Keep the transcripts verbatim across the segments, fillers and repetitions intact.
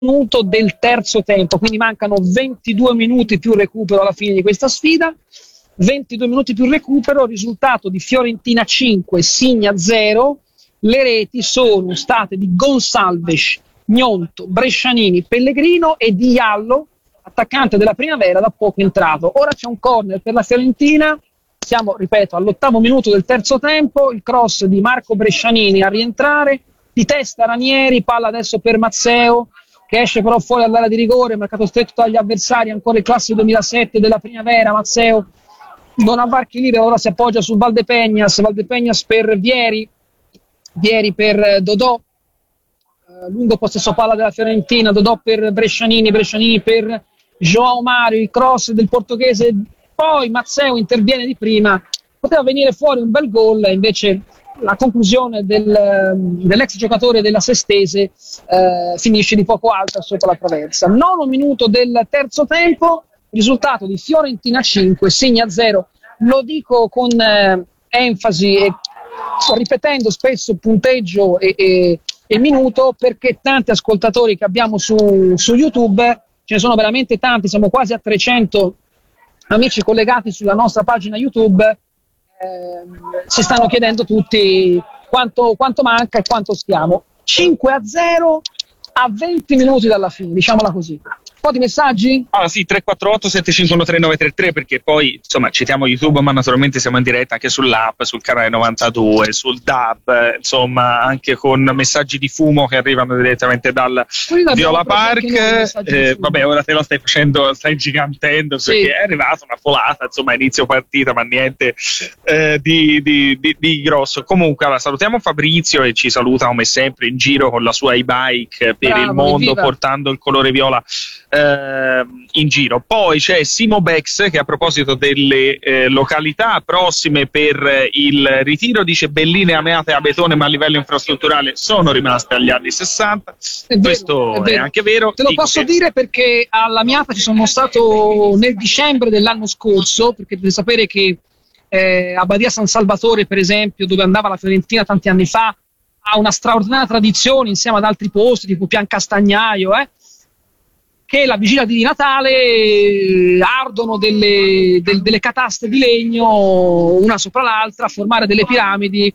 minuto del terzo tempo, quindi mancano ventidue minuti più recupero alla fine di questa sfida. ventidue minuti più recupero, risultato di Fiorentina cinque, Signa zero. Le reti sono state di Gonsalves, Gnonto, Brescianini, Pellegrino e Di Iallo, attaccante della Primavera da poco entrato. Ora c'è un corner per la Fiorentina, siamo, ripeto, all'ottavo minuto del terzo tempo, il cross di Marco Brescianini a rientrare, di testa Ranieri, palla adesso per Mazzeo, che esce però fuori dall'area di rigore, marcato stretto dagli avversari, ancora il classico duemilasette della Primavera. Mazzeo non ha varchi liberi, ora si appoggia su Valdepeñas, Valdepeñas per Vieri, Vieri per Dodò, uh, lungo possesso palla della Fiorentina, Dodò per Brescianini, Brescianini per João Mario, il cross del portoghese, poi Mazzeo interviene di prima, poteva venire fuori un bel gol, invece la conclusione del, dell'ex giocatore della Sestese uh, finisce di poco alta sotto la traversa. Nono minuto del terzo tempo, risultato di Fiorentina cinque, Signa zero. Lo dico con eh, enfasi e ripetendo spesso punteggio e, e, e minuto, perché tanti ascoltatori che abbiamo su, su YouTube, ce ne sono veramente tanti, siamo quasi a trecento amici collegati sulla nostra pagina YouTube, eh, si stanno chiedendo tutti quanto, quanto manca e quanto stiamo. cinque a zero a venti minuti dalla fine, diciamola così. Un po' di messaggi? Ah sì, tre quattro otto sette cinque uno tre nove tre tre, perché poi insomma citiamo YouTube, ma naturalmente siamo in diretta anche sull'app, sul canale novantadue, sul D A B, insomma anche con messaggi di fumo che arrivano direttamente dal Viola Park. Eh, vabbè, ora te lo stai facendo, stai gigantendo, sì, perché è arrivata una folata, insomma inizio partita, ma niente eh, di, di, di, di grosso. Comunque allora, salutiamo Fabrizio e ci saluta come sempre in giro con la sua e-bike per Bravo, il mondo, evviva, portando il colore viola Uh, in giro. Poi c'è Simo Bex che a proposito delle eh, località prossime per il ritiro dice: belline ameate a Betone, ma a livello infrastrutturale sono rimaste agli anni sessanta. È Questo vero, è, è anche vero. Te lo Dico posso che... dire perché alla Miata ci sono stato nel dicembre dell'anno scorso, perché dovete sapere che eh, a Badia San Salvatore, per esempio, dove andava la Fiorentina tanti anni fa, ha una straordinaria tradizione insieme ad altri posti tipo Piancastagnaio, eh che la vigilia di Natale ardono delle, del, delle cataste di legno una sopra l'altra a formare delle piramidi,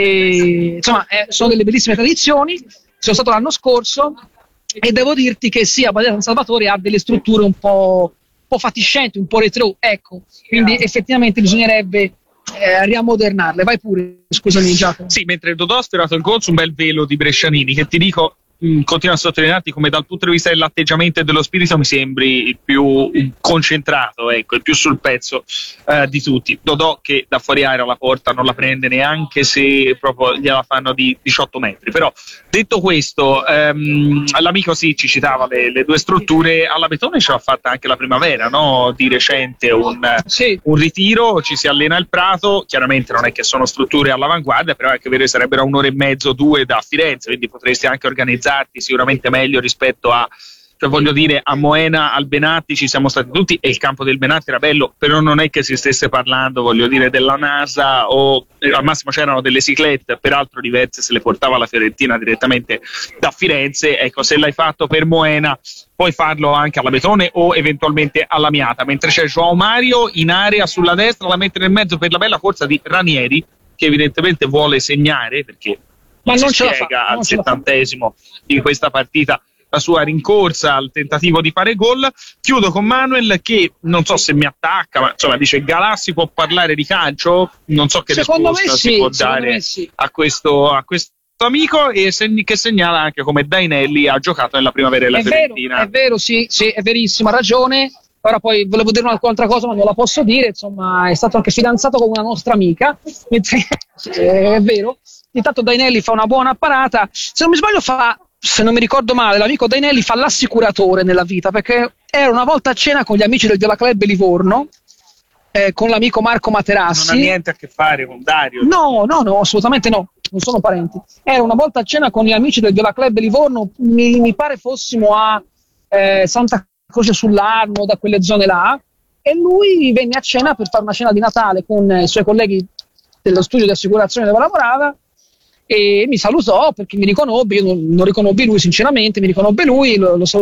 e, insomma eh, sono delle bellissime tradizioni. Sono stato l'anno scorso e devo dirti che sì, a Badia San Salvatore ha delle strutture un po', un po' fatiscenti, un po' retro, ecco, quindi effettivamente bisognerebbe eh, riammodernarle. Vai pure, scusami Giacomo. Sì, mentre Dodò ha sfiorato il gol su un bel velo di Brescianini, che ti dico continuo a sottolinearti come dal punto di vista dell'atteggiamento e dello spirito mi sembri il più concentrato, ecco, il più sul pezzo eh, di tutti. Dodò che da fuori aria la porta non la prende neanche se proprio gliela fanno di diciotto metri. Però detto questo, ehm, l'amico sì ci citava le, le due strutture. Alla Betone ce l'ha fatta anche la Primavera, no? Di recente un, sì. un ritiro, ci si allena al Prato, chiaramente non è che sono strutture all'avanguardia, però è che vero, sarebbero un'ora e mezzo, due da Firenze, quindi potresti anche organizzare sicuramente meglio rispetto a, cioè voglio dire, a Moena, al Benatti ci siamo stati tutti e il campo del Benatti era bello, però non è che si stesse parlando, voglio dire, della NASA o eh, al massimo c'erano delle ciclette, peraltro diverse se le portava la Fiorentina direttamente da Firenze. Ecco, se l'hai fatto per Moena puoi farlo anche alla Betone o eventualmente alla Miata, mentre c'è João Mario in area sulla destra da mettere in mezzo per la bella corsa di Ranieri, che evidentemente vuole segnare, perché ma si non ce spiega la fa, al settantesimo di questa partita la sua rincorsa al tentativo di fare gol. Chiudo con Manuel che non so se mi attacca, ma insomma dice: Galassi può parlare di calcio? Non so che secondo risposta me sì, si può dare sì. a questo a questo amico, e segni, che segnala anche come Dainelli ha giocato nella Primavera della è Fiorentina. Vero, è vero, sì, sì, è verissimo, ha ragione. Ora poi volevo dire un'altra cosa ma non la posso dire, insomma è stato anche fidanzato con una nostra amica, è vero. Intanto Dainelli fa una buona parata, se non mi sbaglio fa, se non mi ricordo male, l'amico Dainelli fa l'assicuratore nella vita, perché era una volta a cena con gli amici del Viola Club Livorno, eh, con l'amico Marco Materassi. Non ha niente a che fare con Dario? No, no, no, assolutamente no, non sono parenti. Era una volta a cena con gli amici del Viola Club Livorno, mi, mi pare fossimo a eh, Santa Croce sull'Arno, da quelle zone là, e lui venne a cena per fare una cena di Natale con i suoi colleghi dello studio di assicurazione dove lavorava, e mi salutò perché mi riconobbe, io non, non riconobbi lui sinceramente, mi riconobbe lui, lo, lo